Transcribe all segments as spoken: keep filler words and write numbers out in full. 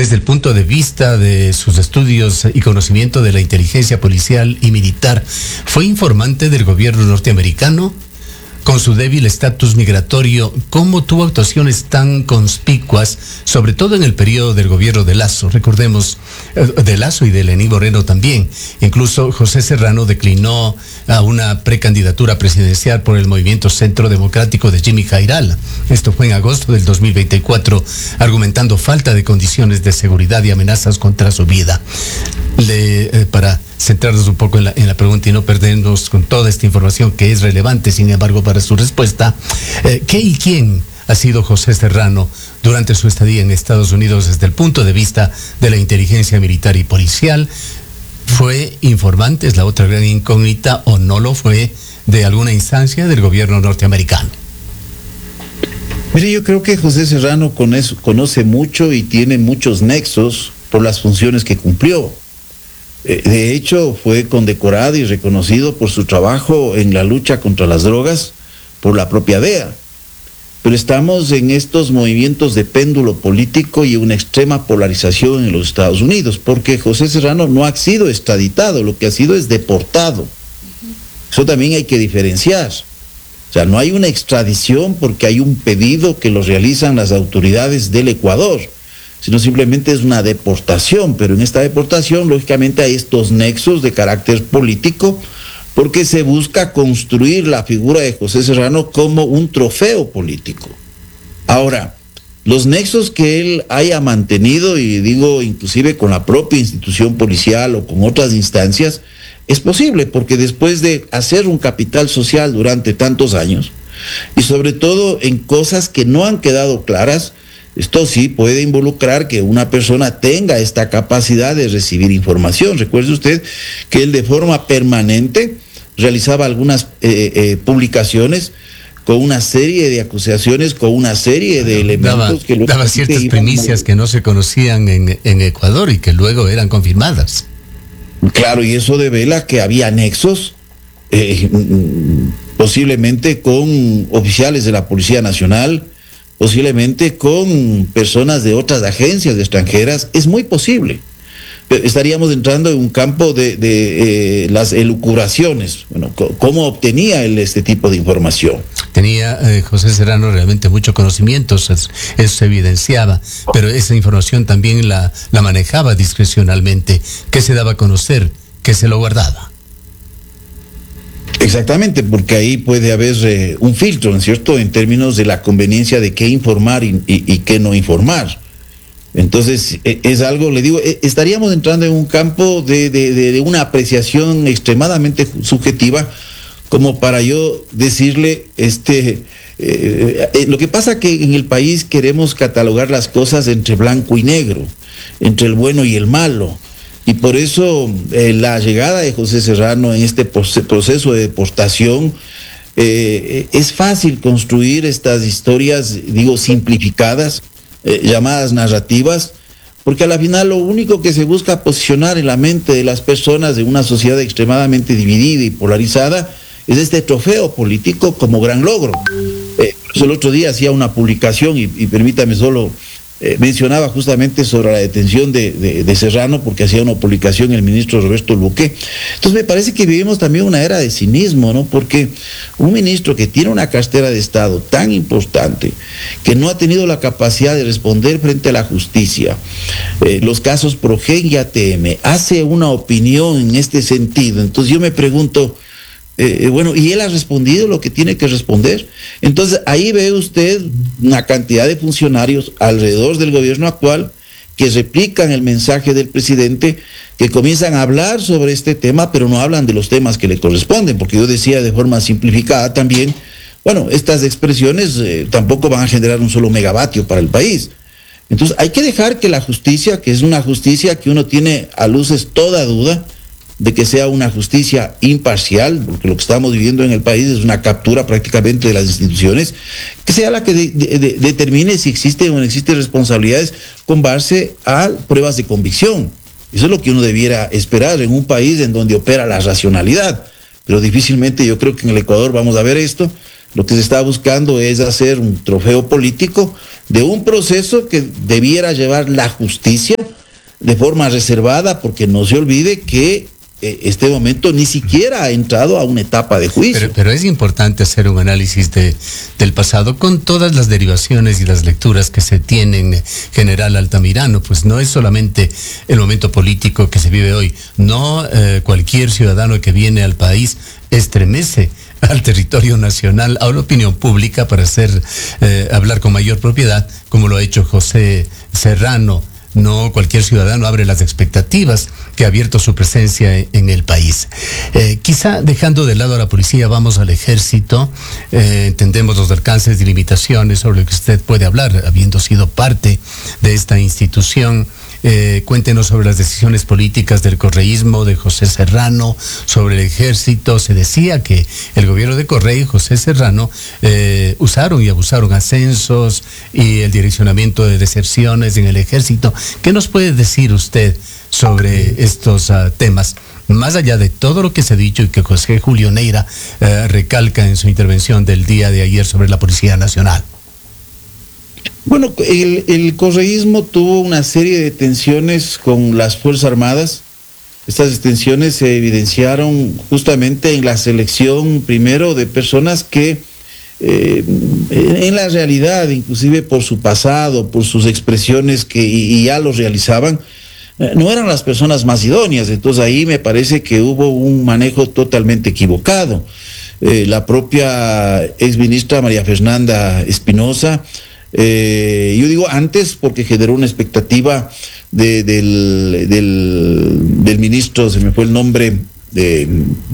desde el punto de vista de sus estudios y conocimiento de la inteligencia policial y militar, ¿fue informante del gobierno norteamericano? Con su débil estatus migratorio, ¿cómo tuvo actuaciones tan conspicuas, sobre todo en el periodo del gobierno de Lasso? Recordemos, de Lasso y de Lenín Moreno también. Incluso José Serrano declinó a una precandidatura presidencial por el Movimiento Centro Democrático de Jimmy Jairala. Esto fue en agosto del dos mil veinticuatro, argumentando falta de condiciones de seguridad y amenazas contra su vida. Le, eh, para centrarnos un poco en la, en la pregunta y no perdernos con toda esta información que es relevante, sin embargo, para su respuesta, eh, ¿qué y quién ha sido José Serrano durante su estadía en Estados Unidos desde el punto de vista de la inteligencia militar y policial? ¿Fue informante, es la otra gran incógnita, o no lo fue, de alguna instancia del gobierno norteamericano? Mire, yo creo que José Serrano con eso, conoce mucho y tiene muchos nexos por las funciones que cumplió. De hecho, fue condecorado y reconocido por su trabajo en la lucha contra las drogas por la propia D E A. Pero estamos en estos movimientos de péndulo político y una extrema polarización en los Estados Unidos, porque José Serrano no ha sido extraditado, lo que ha sido es deportado. Eso también hay que diferenciar. O sea, no hay una extradición porque hay un pedido que lo realizan las autoridades del Ecuador, sino simplemente es una deportación, pero en esta deportación lógicamente hay estos nexos de carácter político porque se busca construir la figura de José Serrano como un trofeo político. Ahora, los nexos que él haya mantenido, y digo inclusive con la propia institución policial o con otras instancias, es posible porque después de hacer un capital social durante tantos años y sobre todo en cosas que no han quedado claras, esto sí puede involucrar que una persona tenga esta capacidad de recibir información. Recuerde usted que él de forma permanente realizaba algunas eh, eh, publicaciones con una serie de acusaciones, con una serie de elementos daba, que... Daba ciertas primicias que no se conocían en, en Ecuador y que luego eran confirmadas. Claro, y eso devela que había nexos, eh, posiblemente con oficiales de la Policía Nacional, posiblemente con personas de otras agencias extranjeras. Es muy posible. Pero estaríamos entrando en un campo de, de eh, las elucubraciones. Bueno, ¿cómo obtenía él este tipo de información? Tenía eh, José Serrano realmente mucho conocimiento, eso, eso se evidenciaba, pero esa información también la, la manejaba discrecionalmente. ¿Qué se daba a conocer? ¿Qué se lo guardaba? Exactamente, porque ahí puede haber eh, un filtro, ¿no es cierto?, en términos de la conveniencia de qué informar y, y, y qué no informar. Entonces, eh, es algo, le digo, eh, estaríamos entrando en un campo de, de, de, de una apreciación extremadamente subjetiva, como para yo decirle, este, eh, eh, lo que pasa que en el país queremos catalogar las cosas entre blanco y negro, entre el bueno y el malo. Y por eso eh, la llegada de José Serrano en este proceso de deportación, eh, es fácil construir estas historias, digo, simplificadas, eh, llamadas narrativas, porque a la final lo único que se busca posicionar en la mente de las personas de una sociedad extremadamente dividida y polarizada es este trofeo político como gran logro. Eh, por eso el otro día hacía una publicación, y, y permítame solo... Eh, mencionaba justamente sobre la detención de, de, de Serrano, porque hacía una publicación el ministro Roberto Luque. Entonces me parece que vivimos también una era de cinismo, ¿no? Porque un ministro que tiene una cartera de Estado tan importante, que no ha tenido la capacidad de responder frente a la justicia, eh, los casos Progen y A T M, hace una opinión en este sentido. Entonces yo me pregunto, Eh, bueno, y él ha respondido lo que tiene que responder. Entonces ahí ve usted una cantidad de funcionarios alrededor del gobierno actual que replican el mensaje del presidente, que comienzan a hablar sobre este tema, pero no hablan de los temas que le corresponden, porque yo decía de forma simplificada también, bueno, estas expresiones eh, tampoco van a generar un solo megavatio para el país. Entonces hay que dejar que la justicia, que es una justicia que uno tiene a luces toda duda de que sea una justicia imparcial, porque lo que estamos viviendo en el país es una captura prácticamente de las instituciones, que sea la que de, de, de, determine si existen o no existen responsabilidades con base a pruebas de convicción. Eso es lo que uno debiera esperar en un país en donde opera la racionalidad, pero difícilmente yo creo que en el Ecuador vamos a ver esto. Lo que se está buscando es hacer un trofeo político de un proceso que debiera llevar la justicia de forma reservada, porque no se olvide que eh, este momento ni siquiera ha entrado a una etapa de juicio. Pero, pero es importante hacer un análisis de, del pasado con todas las derivaciones y las lecturas que se tienen, general Altamirano. Pues no es solamente el momento político que se vive hoy. No eh, cualquier ciudadano que viene al país estremece al territorio nacional, a la opinión pública, para hacer eh, hablar con mayor propiedad, como lo ha hecho José Serrano. No cualquier ciudadano abre las expectativas que ha abierto su presencia en, en el país. Eh, quizá dejando de lado a la policía, vamos al ejército. Eh, entendemos los alcances y limitaciones sobre lo que usted puede hablar, habiendo sido parte de esta institución. Eh, cuéntenos sobre las decisiones políticas del correísmo de José Serrano, sobre el ejército. Se decía que el gobierno de Correa y José Serrano eh, usaron y abusaron ascensos y el direccionamiento de deserciones en el ejército. ¿Qué nos puede decir usted sobre estos uh, temas? Más allá de todo lo que se ha dicho y que José Julio Neira uh, recalca en su intervención del día de ayer sobre la Policía Nacional. Bueno, el, el correísmo tuvo una serie de tensiones con las Fuerzas Armadas. Estas tensiones se evidenciaron justamente en la selección, primero, de personas que eh, en la realidad, inclusive por su pasado, por sus expresiones que y, y ya los realizaban, eh, no eran las personas más idóneas. Entonces ahí me parece que hubo un manejo totalmente equivocado. Eh, la propia exministra María Fernanda Espinosa, Eh, yo digo antes porque generó una expectativa de, del, del, del ministro, se me fue el nombre, de,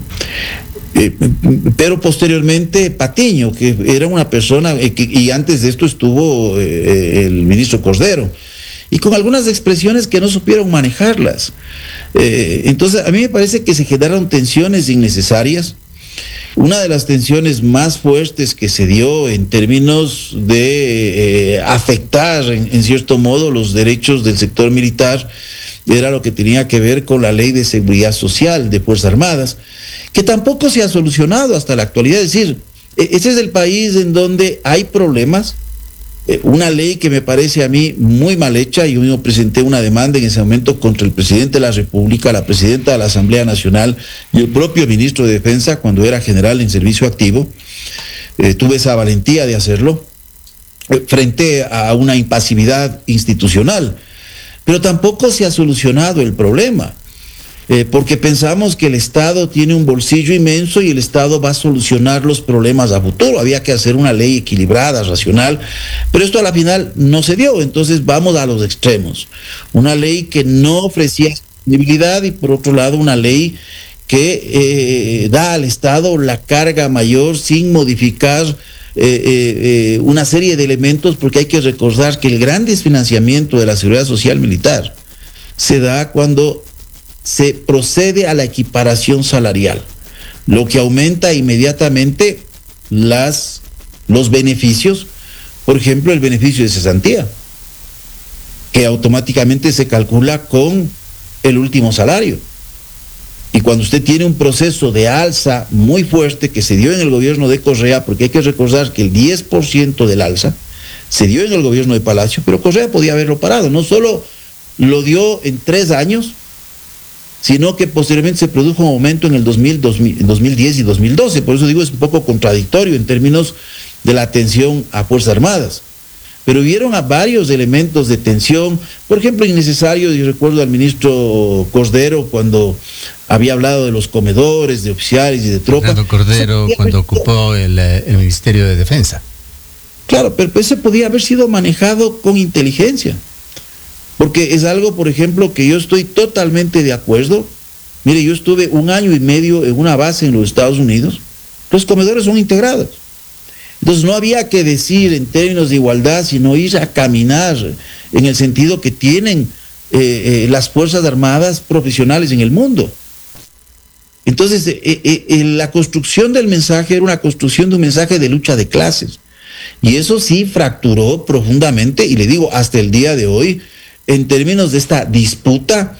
eh, pero posteriormente Patiño, que era una persona, eh, que, y antes de esto estuvo eh, el ministro Cordero, y con algunas expresiones que no supieron manejarlas. Eh, entonces a mí me parece que se generaron tensiones innecesarias. Una de las tensiones más fuertes que se dio en términos de eh, afectar en, en cierto modo los derechos del sector militar era lo que tenía que ver con la ley de seguridad social de Fuerzas Armadas, que tampoco se ha solucionado hasta la actualidad. Es decir, ese es el país en donde hay problemas. Una ley que me parece a mí muy mal hecha. Yo mismo presenté una demanda en ese momento contra el presidente de la República, la presidenta de la Asamblea Nacional y el propio ministro de Defensa cuando era general en servicio activo. Eh, tuve esa valentía de hacerlo eh, frente a una impasividad institucional, pero tampoco se ha solucionado el problema. Eh, porque pensamos que el Estado tiene un bolsillo inmenso y el Estado va a solucionar los problemas a futuro. Había que hacer una ley equilibrada, racional, pero esto a la final no se dio. Entonces vamos a los extremos. Una ley que no ofrecía sostenibilidad y por otro lado una ley que eh, da al Estado la carga mayor sin modificar eh, eh, eh, una serie de elementos, porque hay que recordar que el gran desfinanciamiento de la seguridad social militar se da cuando se procede a la equiparación salarial, lo que aumenta inmediatamente las, los beneficios. Por ejemplo, el beneficio de cesantía, que automáticamente se calcula con el último salario. Y cuando usted tiene un proceso de alza muy fuerte que se dio en el gobierno de Correa, porque hay que recordar que el diez por ciento del alza se dio en el gobierno de Palacio, pero Correa podía haberlo parado. No solo lo dio en tres años, sino que posteriormente se produjo un aumento en el dos mil, dos mil, dos mil diez y dos mil doce. Por eso digo, es un poco contradictorio en términos de la atención a Fuerzas Armadas. Pero hubieron a varios elementos de tensión, por ejemplo, innecesarios. Yo recuerdo al ministro Cordero cuando había hablado de los comedores, de oficiales y de tropas. Fernando Cordero, cuando ocupó el, el Ministerio de Defensa. Claro, pero ese podía haber sido manejado con inteligencia. Porque es algo, por ejemplo, que yo estoy totalmente de acuerdo. Mire, yo estuve un año y medio en una base en los Estados Unidos. Los comedores son integrados. Entonces no había que decir en términos de igualdad, sino ir a caminar en el sentido que tienen eh, eh, las Fuerzas Armadas profesionales en el mundo. Entonces, eh, eh, eh, la construcción del mensaje era una construcción de un mensaje de lucha de clases. Y eso sí fracturó profundamente, y le digo, hasta el día de hoy, en términos de esta disputa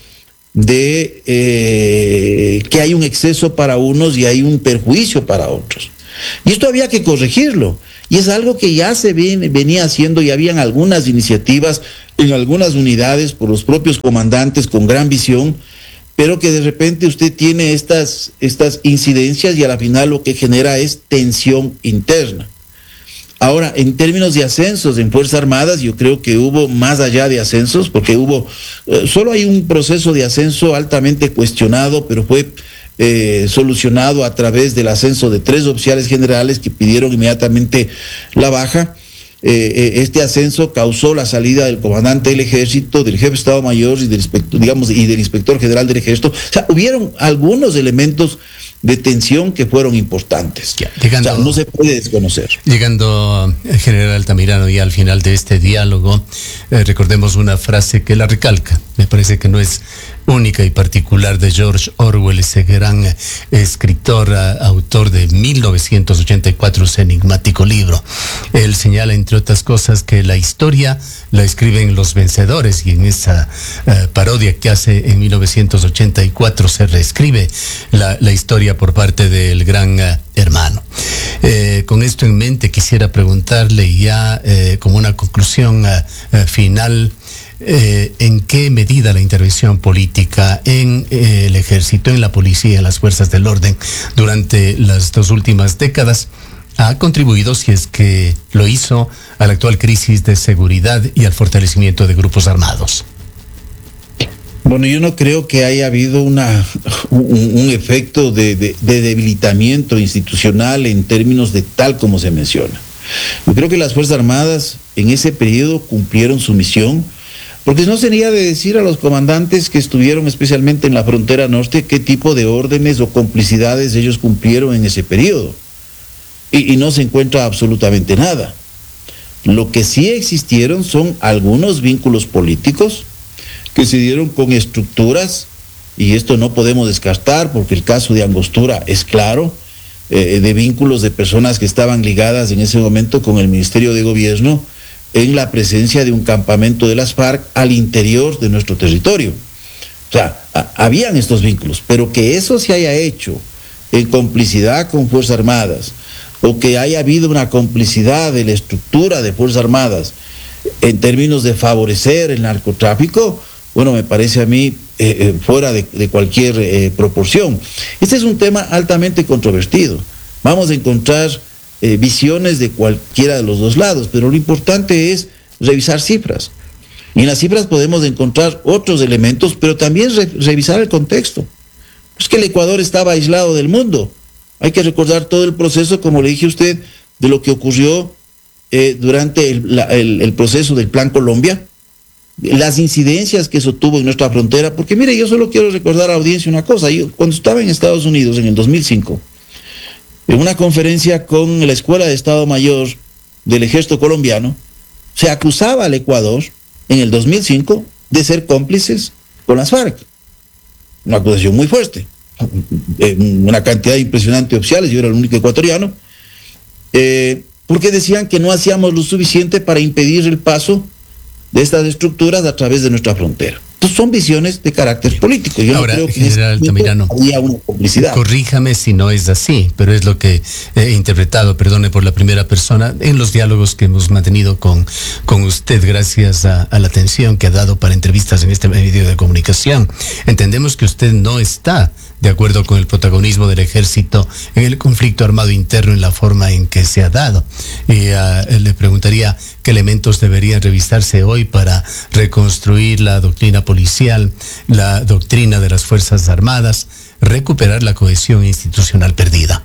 de eh, que hay un exceso para unos y hay un perjuicio para otros. Y esto había que corregirlo. Y es algo que ya se ven, venía haciendo y habían algunas iniciativas en algunas unidades por los propios comandantes con gran visión, pero que de repente usted tiene estas, estas incidencias y a la final lo que genera es tensión interna. Ahora, en términos de ascensos en Fuerzas Armadas, yo creo que hubo más allá de ascensos, porque hubo, eh, solo hay un proceso de ascenso altamente cuestionado, pero fue eh, solucionado a través del ascenso de tres oficiales generales que pidieron inmediatamente la baja. Eh, este ascenso causó la salida del comandante del ejército, del jefe de Estado Mayor y del inspector, digamos, y del inspector general del ejército. O sea, hubieron algunos elementos de tensión que fueron importantes. Ya, llegando, o sea, no se puede desconocer. Llegando el general Altamirano ya al final de este diálogo, eh, recordemos una frase que la recalca. Me parece que no es única y particular de George Orwell, ese gran eh, escritor, uh, autor de mil novecientos ochenta y cuatro, ese enigmático libro. Él señala, entre otras cosas, que la historia la escriben los vencedores, y en esa uh, parodia que hace en mil novecientos ochenta y cuatro se reescribe la, la historia por parte del gran uh, hermano. Eh, con esto en mente quisiera preguntarle ya eh, como una conclusión uh, uh, final, Eh, ¿en qué medida la intervención política en eh, el ejército, en la policía, en las fuerzas del orden durante las dos últimas décadas ha contribuido, si es que lo hizo, a la actual crisis de seguridad y al fortalecimiento de grupos armados? Bueno, yo no creo que haya habido una, un, un efecto de, de, de debilitamiento institucional en términos de tal como se menciona. Yo creo que las Fuerzas Armadas en ese periodo cumplieron su misión, porque no sería de decir a los comandantes que estuvieron especialmente en la frontera norte qué tipo de órdenes o complicidades ellos cumplieron en ese periodo. Y, y no se encuentra absolutamente nada. Lo que sí existieron son algunos vínculos políticos que se dieron con estructuras, y esto no podemos descartar porque el caso de Angostura es claro, eh, de vínculos de personas que estaban ligadas en ese momento con el Ministerio de Gobierno, en la presencia de un campamento de las FARC al interior de nuestro territorio. O sea, a, habían estos vínculos, pero que eso se haya hecho en complicidad con Fuerzas Armadas, o que haya habido una complicidad de la estructura de Fuerzas Armadas en términos de favorecer el narcotráfico, bueno, me parece a mí eh, eh, fuera de, de cualquier eh, proporción. Este es un tema altamente controvertido. Vamos a encontrar Eh, visiones de cualquiera de los dos lados, pero lo importante es revisar cifras. Y en las cifras podemos encontrar otros elementos, pero también re revisar el contexto. Es que el Ecuador estaba aislado del mundo. Hay que recordar todo el proceso, como le dije a usted, de lo que ocurrió eh, durante el, la, el, el proceso del Plan Colombia, las incidencias que eso tuvo en nuestra frontera, porque mire, yo solo quiero recordar a la audiencia una cosa. Yo, cuando estaba en Estados Unidos en el dos mil cinco, en una conferencia con la Escuela de Estado Mayor del Ejército Colombiano, se acusaba al Ecuador en el dos mil cinco de ser cómplices con las FARC. Una acusación muy fuerte. Una cantidad impresionante de oficiales, yo era el único ecuatoriano, eh, porque decían que no hacíamos lo suficiente para impedir el paso de estas estructuras a través de nuestra frontera. Entonces son visiones de carácter político. Yo Ahora, no creo que general Altamirano, había una complicidad. Corríjame si no es así, pero es lo que he interpretado, perdone por la primera persona, en los diálogos que hemos mantenido con, con usted, gracias a, a la atención que ha dado para entrevistas en este medio de comunicación. Entendemos que usted no está de acuerdo con el protagonismo del ejército en el conflicto armado interno en la forma en que se ha dado. Y uh, le preguntaría qué elementos deberían revisarse hoy para reconstruir la doctrina policial, la doctrina de las Fuerzas Armadas, recuperar la cohesión institucional perdida.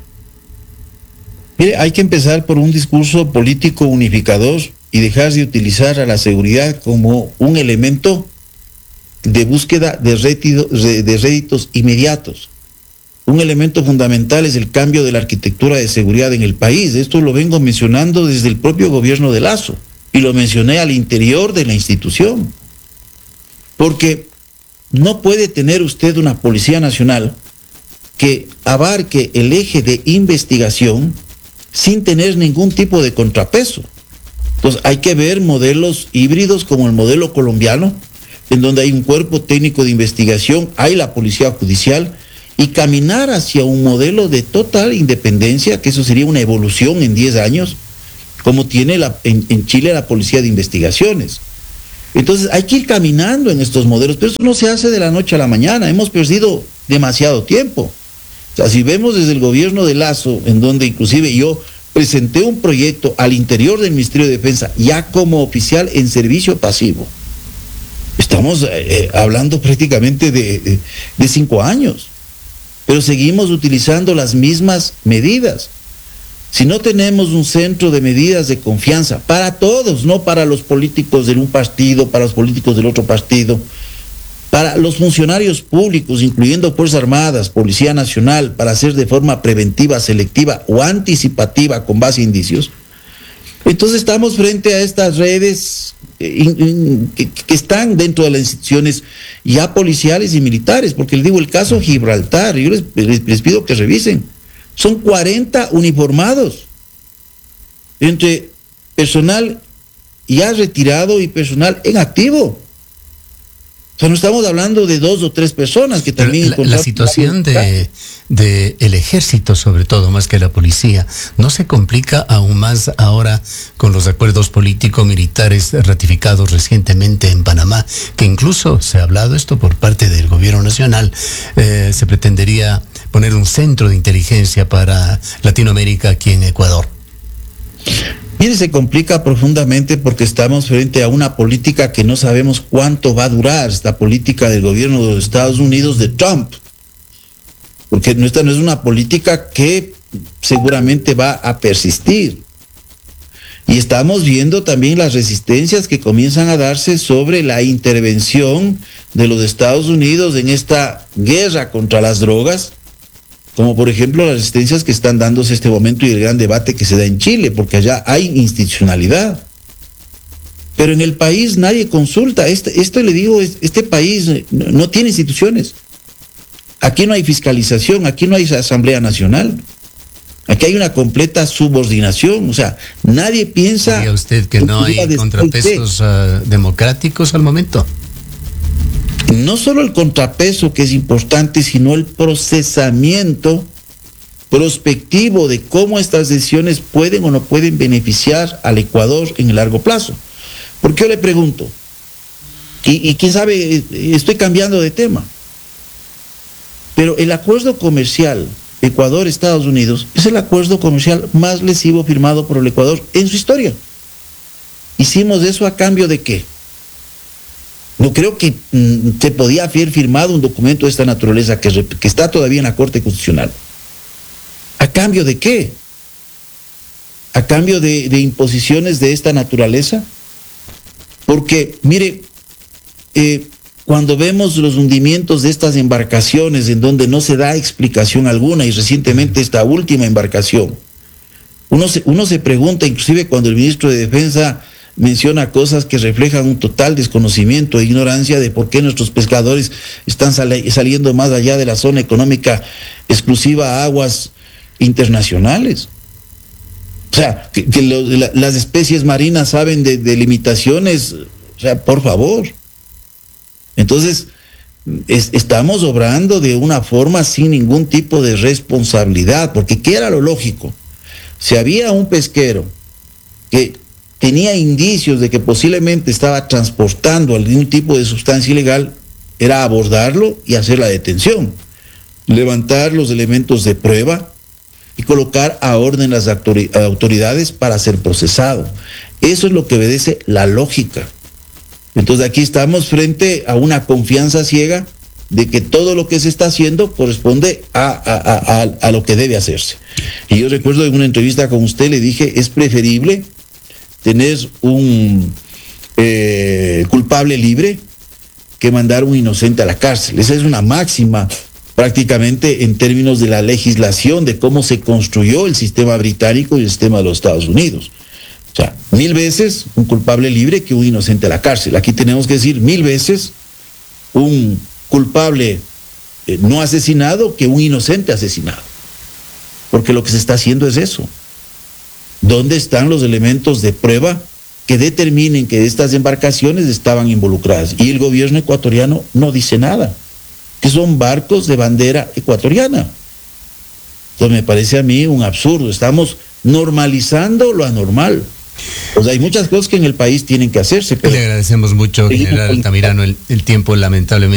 Mire, hay que empezar por un discurso político unificador y dejar de utilizar a la seguridad como un elemento de búsqueda de, rédito, de réditos inmediatos. Un elemento fundamental es el cambio de la arquitectura de seguridad en el país. Esto lo vengo mencionando desde el propio gobierno de Lasso y lo mencioné al interior de la institución. Porque no puede tener usted una Policía Nacional que abarque el eje de investigación sin tener ningún tipo de contrapeso. Entonces hay que ver modelos híbridos como el modelo colombiano, en donde hay un cuerpo técnico de investigación, hay la policía judicial y caminar hacia un modelo de total independencia, que eso sería una evolución en diez años, como tiene la, en, en Chile la Policía de Investigaciones. Entonces hay que ir caminando en estos modelos, pero eso no se hace de la noche a la mañana, hemos perdido demasiado tiempo. O sea, si vemos desde el gobierno de Lasso, en donde inclusive yo presenté un proyecto al interior del Ministerio de Defensa, ya como oficial en servicio pasivo, estamos eh, hablando prácticamente de, de, de cinco años, pero seguimos utilizando las mismas medidas. Si no tenemos un centro de medidas de confianza para todos, no para los políticos de un partido, para los políticos del otro partido, para los funcionarios públicos, incluyendo Fuerzas Armadas, Policía Nacional, para hacer de forma preventiva, selectiva o anticipativa con base en indicios, entonces estamos frente a estas redes que están dentro de las instituciones ya policiales y militares, porque les digo, el caso Gibraltar, yo les, les, les pido que revisen, son cuarenta uniformados, entre personal ya retirado y personal en activo. O sea, no estamos hablando de dos o tres personas que también... La, la situación de, de el ejército, sobre todo, más que la policía, ¿no se complica aún más ahora con los acuerdos político-militares ratificados recientemente en Panamá? Que incluso se ha hablado esto por parte del gobierno nacional, eh, se pretendería poner un centro de inteligencia para Latinoamérica aquí en Ecuador. Mire, se complica profundamente porque estamos frente a una política que no sabemos cuánto va a durar, esta política del gobierno de los Estados Unidos de Trump, porque esta no es una política que seguramente va a persistir. Y estamos viendo también las resistencias que comienzan a darse sobre la intervención de los Estados Unidos en esta guerra contra las drogas, como por ejemplo las resistencias que están dándose en este momento y el gran debate que se da en Chile, porque allá hay institucionalidad. Pero en el país nadie consulta. Este, esto le digo, este país no, no tiene instituciones. Aquí no hay fiscalización, aquí no hay Asamblea Nacional. Aquí hay una completa subordinación. O sea, nadie piensa... ¿Diría usted que no hay contrapesos uh, democráticos al momento? No solo el contrapeso, que es importante, sino el procesamiento prospectivo de cómo estas decisiones pueden o no pueden beneficiar al Ecuador en el largo plazo. Porque yo le pregunto, y, y quién sabe, estoy cambiando de tema, pero el acuerdo comercial Ecuador-Estados Unidos es el acuerdo comercial más lesivo firmado por el Ecuador en su historia. ¿Hicimos eso a cambio de qué? No creo que mm, se podía haber firmado un documento de esta naturaleza que, que está todavía en la Corte Constitucional. ¿A cambio de qué? ¿A cambio de, de imposiciones de esta naturaleza? Porque, mire, eh, cuando vemos los hundimientos de estas embarcaciones en donde no se da explicación alguna, y recientemente esta última embarcación, uno se, uno se pregunta, inclusive cuando el ministro de Defensa menciona cosas que reflejan un total desconocimiento e ignorancia de por qué nuestros pescadores están sal- saliendo más allá de la zona económica exclusiva a aguas internacionales. O sea, que, que lo, la, las especies marinas saben de, de limitaciones, o sea, por favor. Entonces, es, estamos obrando de una forma sin ningún tipo de responsabilidad, porque ¿qué era lo lógico? Si había un pesquero que tenía indicios de que posiblemente estaba transportando algún tipo de sustancia ilegal, era abordarlo y hacer la detención, levantar los elementos de prueba y colocar a orden las autoridades para ser procesado. Eso es lo que obedece la lógica. Entonces aquí estamos frente a una confianza ciega de que todo lo que se está haciendo corresponde a, a, a, a, a lo que debe hacerse. Y yo recuerdo en una entrevista con usted le dije, es preferible tener un eh, culpable libre que mandar un inocente a la cárcel. Esa es una máxima prácticamente en términos de la legislación, de cómo se construyó el sistema británico y el sistema de los Estados Unidos. O sea, mil veces un culpable libre que un inocente a la cárcel. Aquí tenemos que decir mil veces un culpable eh, no asesinado que un inocente asesinado. Porque lo que se está haciendo es eso. ¿Dónde están los elementos de prueba que determinen que estas embarcaciones estaban involucradas? Y el gobierno ecuatoriano no dice nada. que son barcos de bandera ecuatoriana. Entonces me parece a mí un absurdo, estamos normalizando lo anormal. O sea, hay muchas cosas que en el país tienen que hacerse. Pero le agradecemos mucho, general Altamirano, el, el tiempo lamentablemente